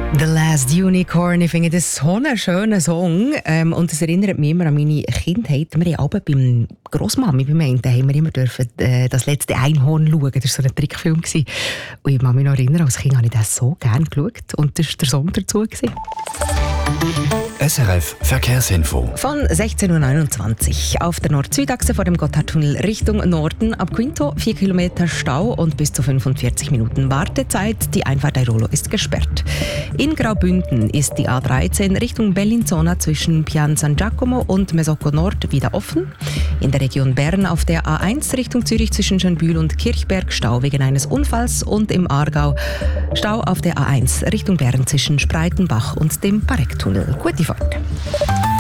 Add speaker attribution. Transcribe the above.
Speaker 1: The Last Unicorn, ich finde das so einen schönen Song und es erinnert mich immer an meine Kindheit. Wir haben aber beim Grossmami, beim einen, haben wir immer dürfen, das letzte Einhorn schauen. Das war so ein Trickfilm. Und ich kann mich noch erinnern, als Kind habe ich das so gerne geschaut und das war der Song dazu.
Speaker 2: SRF Verkehrsinfo.
Speaker 1: Von 16.29 Uhr auf der Nord-Süd-Achse vor dem Gotthardtunnel Richtung Norden. Ab Quinto 4 Kilometer Stau und bis zu 45 Minuten Wartezeit. Die Einfahrt Airolo ist gesperrt. In Graubünden ist die A13 Richtung Bellinzona zwischen Pian San Giacomo und Mesocco Nord wieder offen. In der Region Bern auf der A1 Richtung Zürich zwischen Schönbühl und Kirchberg Stau wegen eines Unfalls und im Aargau Stau auf der A1 Richtung Bern zwischen Spreitenbach und dem Parektunnel. Gute Fahrt.